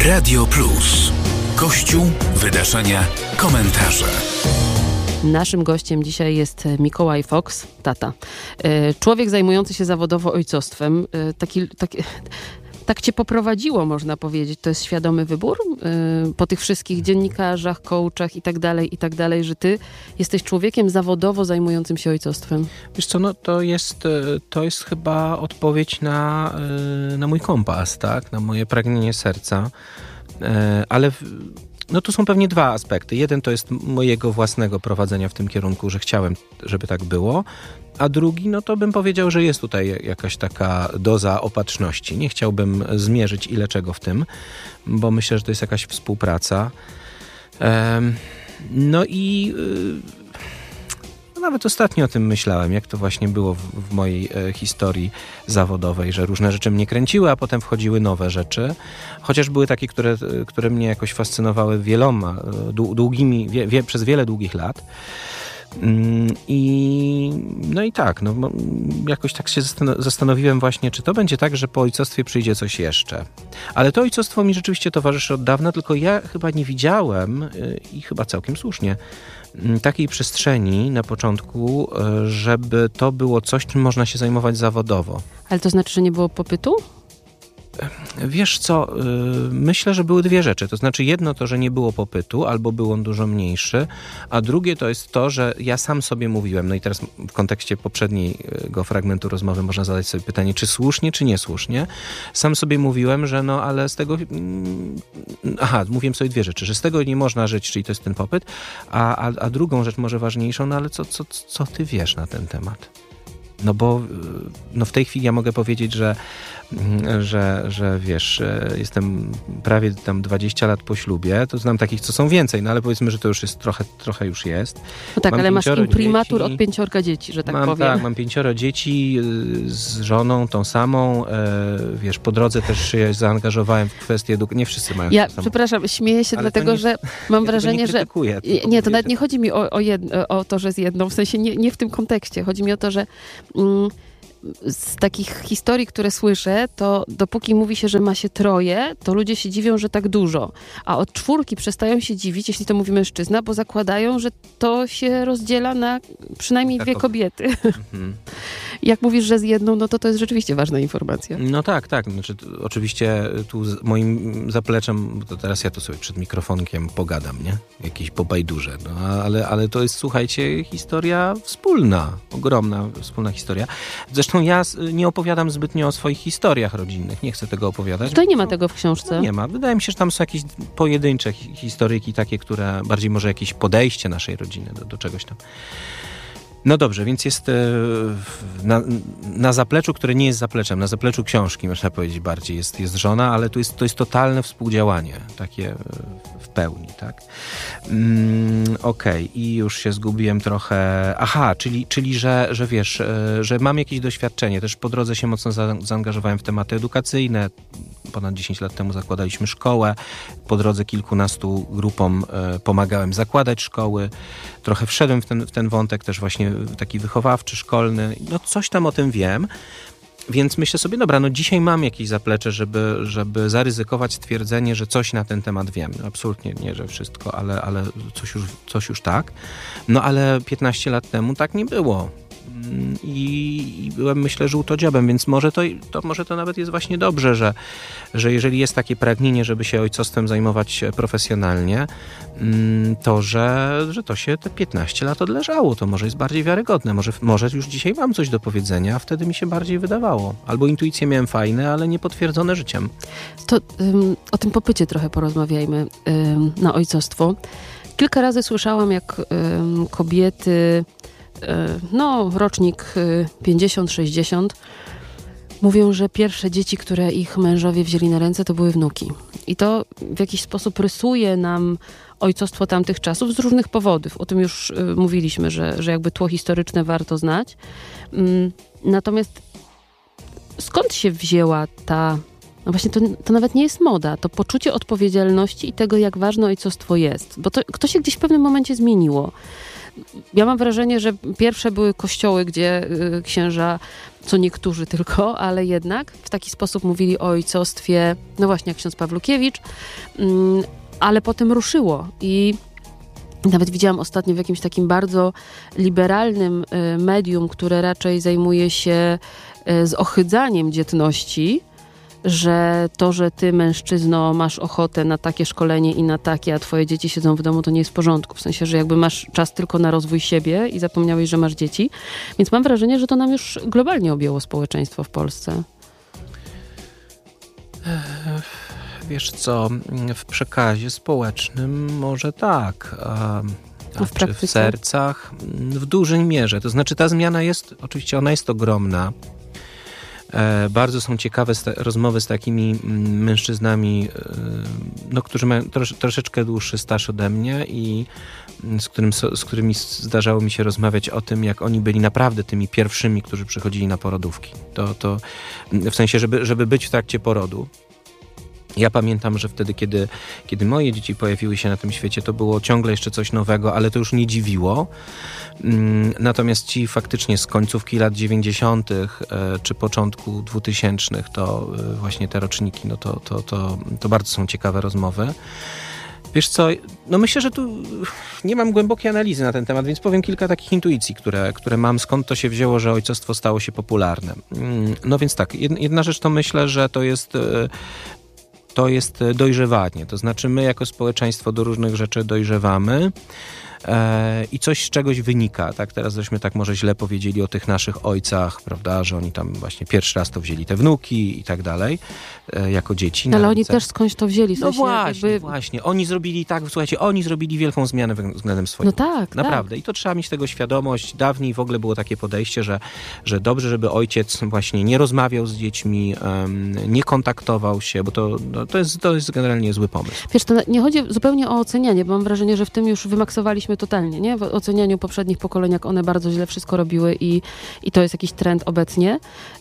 Radio Plus. Kościół, wydarzenia, komentarze. Naszym gościem dzisiaj jest Mikołaj Fox, tata. Człowiek zajmujący się zawodowo ojcostwem. Tak cię poprowadziło, można powiedzieć. To jest świadomy wybór? Po tych wszystkich dziennikarzach, coachach i tak dalej, że ty jesteś człowiekiem zawodowo zajmującym się ojcostwem. Wiesz co, no to jest chyba odpowiedź na mój kompas, tak? Na moje pragnienie serca. Ale no tu są pewnie dwa aspekty. Jeden to jest mojego własnego prowadzenia w tym kierunku, że chciałem, żeby tak było. A drugi, no to bym powiedział, że jest tutaj jakaś taka doza opatrzności. Nie chciałbym zmierzyć ile czego w tym, bo myślę, że to jest jakaś współpraca. No i nawet ostatnio o tym myślałem, jak to właśnie było w mojej historii zawodowej, że różne rzeczy mnie kręciły, a potem wchodziły nowe rzeczy. Chociaż były takie, które mnie jakoś fascynowały wieloma, przez wiele długich lat. No i tak, jakoś tak się zastanowiłem właśnie, czy to będzie tak, że po ojcostwie przyjdzie coś jeszcze. Ale to ojcostwo mi rzeczywiście towarzyszy od dawna, tylko ja chyba nie widziałem, i chyba całkiem słusznie, takiej przestrzeni na początku, żeby to było coś, czym można się zajmować zawodowo. Ale to znaczy, że nie było popytu? Wiesz co, myślę, że były dwie rzeczy. To znaczy jedno to, że nie było popytu, albo był on dużo mniejszy, a drugie to jest to, że ja sam sobie mówiłem, no i teraz w kontekście poprzedniego fragmentu rozmowy można zadać sobie pytanie, czy słusznie, czy niesłusznie. Sam sobie mówiłem, że no ale z tego... mówiłem sobie dwie rzeczy, że z tego nie można żyć, czyli to jest ten popyt, a drugą rzecz może ważniejszą, no ale co ty wiesz na ten temat? No bo w tej chwili ja mogę powiedzieć, że wiesz, jestem prawie tam 20 lat po ślubie, to znam takich, co są więcej, no ale powiedzmy, że to już jest trochę już jest. No tak, ale masz imprimatur od 5 dzieci, że tak powiem. Tak, mam 5 dzieci z żoną, tą samą, wiesz, po drodze też się zaangażowałem w kwestię edukacji. Nie wszyscy mają Ja, przepraszam, śmieję się dlatego, że mam wrażenie, że... Nie, to nawet nie chodzi mi o to, że z jedną, w sensie nie w tym kontekście. Chodzi mi o to, że z takich historii, które słyszę, to dopóki mówi się, że ma się 3, to ludzie się dziwią, że tak dużo. A od 4 przestają się dziwić, jeśli to mówi mężczyzna, bo zakładają, że to się rozdziela na przynajmniej 2 kobiety. Mhm. Jak mówisz, że z jedną, no to jest rzeczywiście ważna informacja. No tak. Znaczy, oczywiście tu z moim zapleczem, to teraz ja tu sobie przed mikrofonkiem pogadam, nie? Jakieś po bajdurze. No, ale to jest, słuchajcie, historia wspólna. Ogromna wspólna historia. Zresztą ja nie opowiadam zbytnio o swoich historiach rodzinnych. Nie chcę tego opowiadać. Tutaj nie ma tego w książce. No nie ma. Wydaje mi się, że tam są jakieś pojedyncze historyjki takie, które bardziej może jakieś podejście naszej rodziny do czegoś tam. No dobrze, więc jest na zapleczu, które nie jest zapleczem, na zapleczu książki, można powiedzieć bardziej, jest żona, ale to jest totalne współdziałanie, takie w pełni, tak? Okej, i już się zgubiłem trochę. Czyli że wiesz, że mam jakieś doświadczenie, też po drodze się mocno zaangażowałem w tematy edukacyjne. Ponad 10 lat temu zakładaliśmy szkołę. Po drodze kilkunastu grupom pomagałem zakładać szkoły. Trochę wszedłem w ten wątek też właśnie taki wychowawczy, szkolny. No coś tam o tym wiem. Więc myślę sobie, dobra, no dzisiaj mam jakieś zaplecze, żeby zaryzykować stwierdzenie, że coś na ten temat wiem. Absolutnie nie, że wszystko, ale coś już tak. No ale 15 lat temu tak nie było. I byłem, myślę, żółtodziobem, więc może to nawet jest właśnie dobrze, że jeżeli jest takie pragnienie, żeby się ojcostwem zajmować profesjonalnie, to że to się te 15 lat odleżało, to może jest bardziej wiarygodne, może już dzisiaj mam coś do powiedzenia, a wtedy mi się bardziej wydawało. Albo intuicje miałem fajne, ale niepotwierdzone życiem. To o tym popycie trochę porozmawiajmy na ojcostwo. Kilka razy słyszałam, jak kobiety, rocznik 50-60, mówią, że pierwsze dzieci, które ich mężowie wzięli na ręce, to były wnuki. I to w jakiś sposób rysuje nam ojcostwo tamtych czasów z różnych powodów. O tym już mówiliśmy, że jakby tło historyczne warto znać. Natomiast skąd się wzięła ta... No właśnie, to nawet nie jest moda. To poczucie odpowiedzialności i tego, jak ważne ojcostwo jest. Bo to się gdzieś w pewnym momencie zmieniło. ja mam wrażenie, że pierwsze były kościoły, gdzie księża, co niektórzy tylko, ale jednak w taki sposób mówili o ojcostwie, no właśnie jak ksiądz Pawlukiewicz, ale potem ruszyło i nawet widziałam ostatnio w jakimś takim bardzo liberalnym medium, które raczej zajmuje się zohydzaniem dzietności, że to, że ty, mężczyzno, masz ochotę na takie szkolenie i na takie, a twoje dzieci siedzą w domu, to nie jest w porządku. W sensie, że jakby masz czas tylko na rozwój siebie i zapomniałeś, że masz dzieci. Więc mam wrażenie, że to nam już globalnie objęło społeczeństwo w Polsce. Wiesz co, w przekazie społecznym może tak, a czy w sercach w dużej mierze. To znaczy ta zmiana jest, oczywiście ona jest ogromna. Bardzo są ciekawe rozmowy z takimi mężczyznami, no, którzy mają troszeczkę dłuższy staż ode mnie i z którymi zdarzało mi się rozmawiać o tym, jak oni byli naprawdę tymi pierwszymi, którzy przychodzili na porodówki. To w sensie, żeby być w trakcie porodu. Ja pamiętam, że wtedy, kiedy moje dzieci pojawiły się na tym świecie, to było ciągle jeszcze coś nowego, ale to już nie dziwiło. Natomiast ci faktycznie z końcówki lat 90. Czy początku 2000, to właśnie te roczniki, no to bardzo są ciekawe rozmowy. Wiesz co, no myślę, że tu nie mam głębokiej analizy na ten temat, więc powiem kilka takich intuicji, które mam, skąd to się wzięło, że ojcostwo stało się popularne. No więc tak, jedna rzecz to myślę, że to jest dojrzewanie. To znaczy my jako społeczeństwo do różnych rzeczy dojrzewamy i coś z czegoś wynika. Tak, teraz żeśmy tak może źle powiedzieli o tych naszych ojcach, prawda, że oni tam właśnie pierwszy raz to wzięli te wnuki i tak dalej, jako dzieci. Ale oni też skądś to wzięli. W sensie no właśnie. Oni zrobili tak, słuchajcie, oni zrobili wielką zmianę względem swoim. No tak. Naprawdę. Tak. I to trzeba mieć tego świadomość. Dawniej w ogóle było takie podejście, że dobrze, żeby ojciec właśnie nie rozmawiał z dziećmi, nie kontaktował się, bo to jest generalnie zły pomysł. Wiesz, to nie chodzi zupełnie o ocenianie, bo mam wrażenie, że w tym już wymaksowaliśmy totalnie, nie? W ocenianiu poprzednich pokoleń, jak one bardzo źle wszystko robiły i to jest jakiś trend obecnie.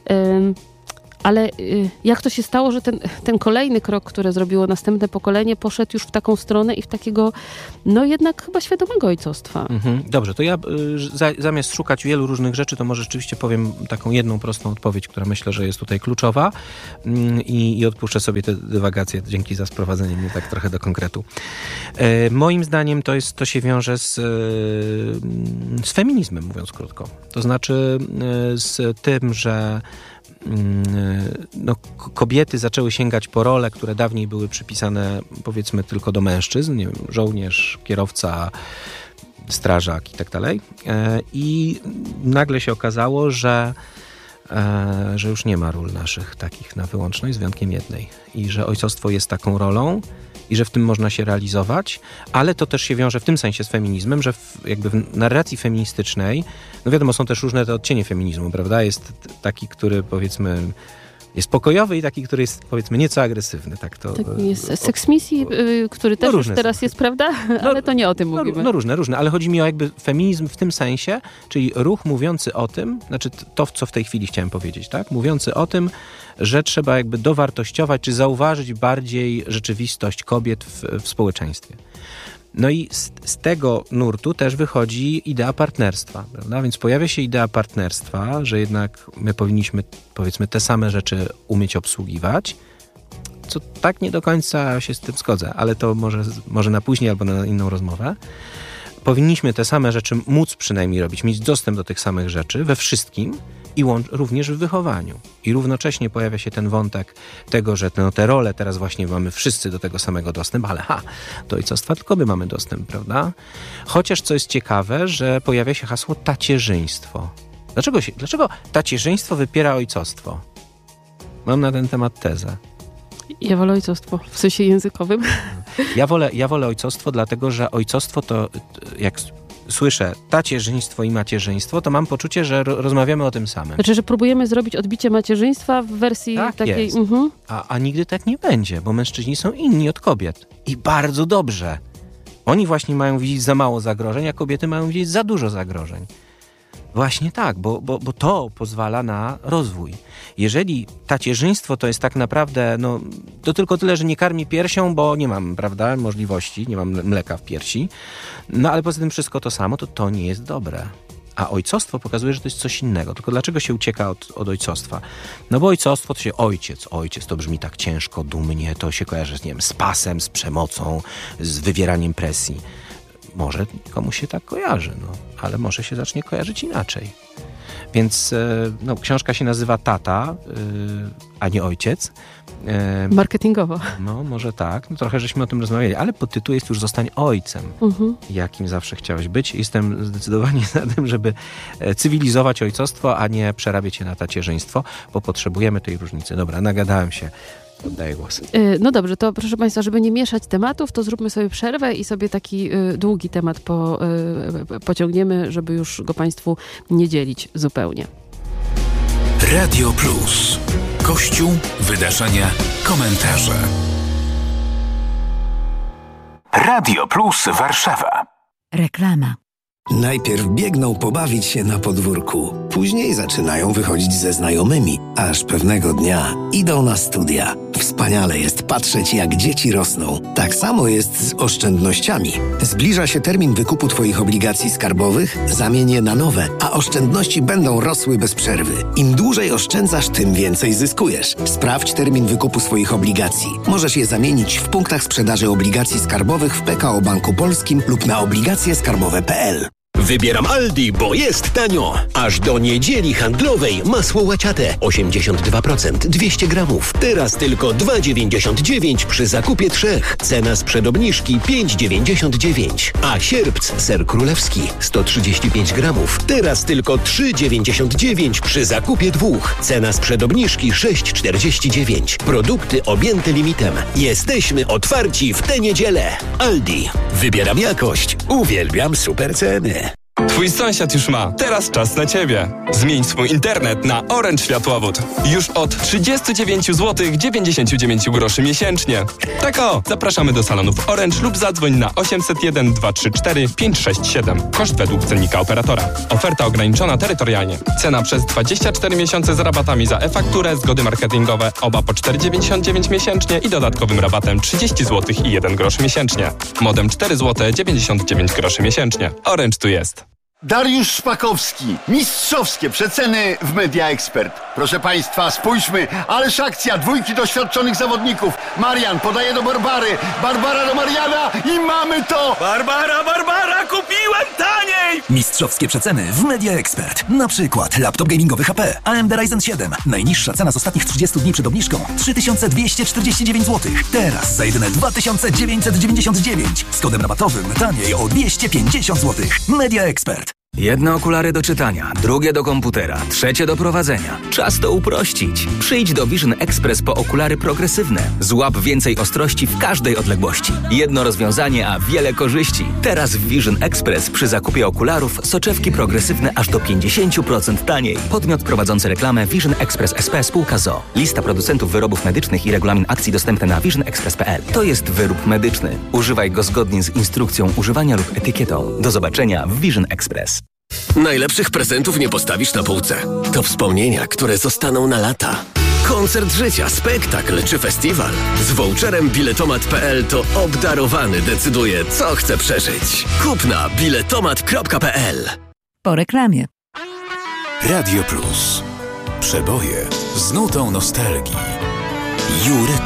Ale jak to się stało, że ten kolejny krok, który zrobiło następne pokolenie, poszedł już w taką stronę i w takiego, no jednak chyba świadomego ojcostwa. Dobrze, to ja zamiast szukać wielu różnych rzeczy, to może rzeczywiście powiem taką jedną prostą odpowiedź, która myślę, że jest tutaj kluczowa i odpuszczę sobie te dywagacje. Dzięki za sprowadzenie mnie tak trochę do konkretu. Moim zdaniem to się wiąże z feminizmem, mówiąc krótko. To znaczy z tym, że no, kobiety zaczęły sięgać po role, które dawniej były przypisane, powiedzmy, tylko do mężczyzn, nie wiem, żołnierz, kierowca, strażak i tak dalej. I nagle się okazało, że już nie ma ról naszych takich na wyłączność, z wyjątkiem jednej. I że ojcostwo jest taką rolą i że w tym można się realizować, ale to też się wiąże w tym sensie z feminizmem, że jakby w narracji feministycznej, no wiadomo, są też różne te odcienie feminizmu, prawda? Jest taki, który powiedzmy jest pokojowy i taki, który jest powiedzmy nieco agresywny. Tak jest seks misji, który też już teraz jest, prawda? Ale to nie o tym mówimy. No różne, ale chodzi mi o jakby feminizm w tym sensie, czyli ruch mówiący o tym, znaczy to, co w tej chwili chciałem powiedzieć, tak? Mówiący o tym, że trzeba jakby dowartościować, czy zauważyć bardziej rzeczywistość kobiet w społeczeństwie. No i z tego nurtu też wychodzi idea partnerstwa, prawda? Więc pojawia się idea partnerstwa, że jednak my powinniśmy, powiedzmy, te same rzeczy umieć obsługiwać, co tak nie do końca się z tym zgodzę, ale to może na później albo na inną rozmowę. Powinniśmy te same rzeczy móc przynajmniej robić, mieć dostęp do tych samych rzeczy we wszystkim i również w wychowaniu. I równocześnie pojawia się ten wątek tego, że te role teraz właśnie mamy wszyscy do tego samego dostęp, ale do ojcostwa tylko my mamy dostęp, prawda? Chociaż co jest ciekawe, że pojawia się hasło tacierzyństwo. Dlaczego tacierzyństwo wypiera ojcostwo? Mam na ten temat tezę. Ja wolę ojcostwo, w sensie językowym. Ja wolę ojcostwo, dlatego że ojcostwo to, jak słyszę tacierzyństwo i macierzyństwo, to mam poczucie, że rozmawiamy o tym samym. Znaczy, że próbujemy zrobić odbicie macierzyństwa w wersji tak takiej... Jest. A nigdy tak nie będzie, bo mężczyźni są inni od kobiet. I bardzo dobrze. Oni właśnie mają widzieć za mało zagrożeń, a kobiety mają widzieć za dużo zagrożeń. Właśnie tak, bo to pozwala na rozwój. Jeżeli tacierzyństwo to jest tak naprawdę, to tylko tyle, że nie karmi piersią, bo nie mam, prawda, możliwości, nie mam mleka w piersi, ale poza tym wszystko to samo, to nie jest dobre. A ojcostwo pokazuje, że to jest coś innego. Tylko dlaczego się ucieka od ojcostwa? Bo ojcostwo to się ojciec to brzmi tak ciężko, dumnie, to się kojarzy z pasem, z przemocą, z wywieraniem presji. Może komuś się tak kojarzy, ale może się zacznie kojarzyć inaczej. Więc książka się nazywa Tata, a nie Ojciec. Marketingowo. Może tak. Trochę żeśmy o tym rozmawiali, ale podtytuł jest już Zostań ojcem, jakim zawsze chciałeś być. Jestem zdecydowanie za tym, żeby cywilizować ojcostwo, a nie przerabiać je na tacierzyństwo, bo potrzebujemy tej różnicy. Dobra, nagadałem się. Oddaję głos. No dobrze, to proszę Państwa, żeby nie mieszać tematów, to zróbmy sobie przerwę i sobie taki długi temat pociągniemy, żeby już go Państwu nie dzielić zupełnie. Radio Plus. Kościół, wydarzenia, komentarze. Radio Plus Warszawa. Reklama. Najpierw biegną pobawić się na podwórku, później zaczynają wychodzić ze znajomymi, aż pewnego dnia idą na studia. Wspaniale jest patrzeć, jak dzieci rosną. Tak samo jest z oszczędnościami. Zbliża się termin wykupu Twoich obligacji skarbowych, zamień je na nowe, a oszczędności będą rosły bez przerwy. Im dłużej oszczędzasz, tym więcej zyskujesz. Sprawdź termin wykupu swoich obligacji. Możesz je zamienić w punktach sprzedaży obligacji skarbowych w PKO Banku Polskim lub na obligacjeskarbowe.pl. Wybieram Aldi, bo jest tanio. Aż do niedzieli handlowej masło łaciate 82%, 200 gramów. Teraz tylko 2,99 przy zakupie 3. Cena sprzed obniżki 5,99. A sierpc ser królewski 135 gramów. Teraz tylko 3,99 przy zakupie 2. Cena sprzed obniżki 6,49. Produkty objęte limitem. Jesteśmy otwarci w tę niedzielę. Aldi. Wybieram jakość. Uwielbiam super ceny. Twój sąsiad już ma. Teraz czas na Ciebie. Zmień swój internet na Orange Światłowód. Już od 39 zł 99 groszy miesięcznie. Tak zapraszamy do salonów Orange lub zadzwoń na 801 234 567. Koszt według cennika operatora. Oferta ograniczona terytorialnie. Cena przez 24 miesiące z rabatami za e-fakturę, zgody marketingowe, oba po 4,99 miesięcznie i dodatkowym rabatem 30 zł i 1 grosz miesięcznie. Modem 4 zł 99 groszy miesięcznie. Orange tu jest. Dariusz Szpakowski. Mistrzowskie przeceny w Media Expert. Proszę Państwa, spójrzmy, ależ akcja, 2 doświadczonych zawodników. Marian podaje do Barbary, Barbara do Mariana i mamy to! Barbara, kupiłem taniej! Mistrzowskie przeceny w Media Expert. Na przykład laptop gamingowy HP AMD Ryzen 7. Najniższa cena z ostatnich 30 dni przed obniżką 3249 zł. Teraz za jedyne 2999. Z kodem rabatowym taniej o 250 zł. Media Expert. Jedne okulary do czytania, drugie do komputera, trzecie do prowadzenia. Czas to uprościć. Przyjdź do Vision Express po okulary progresywne. Złap więcej ostrości w każdej odległości. Jedno rozwiązanie, a wiele korzyści. Teraz w Vision Express przy zakupie okularów soczewki progresywne aż do 50% taniej. Podmiot prowadzący reklamę Vision Express SP spółka ZOO. Lista producentów wyrobów medycznych i regulamin akcji dostępne na visionexpress.pl. To jest wyrób medyczny. Używaj go zgodnie z instrukcją używania lub etykietą. Do zobaczenia w Vision Express. Najlepszych prezentów nie postawisz na półce. To wspomnienia, które zostaną na lata. Koncert życia, spektakl czy festiwal. Z voucherem biletomat.pl to obdarowany decyduje, co chce przeżyć. Kup na biletomat.pl. Po reklamie. Radio Plus. Przeboje z nutą nostalgii. Jury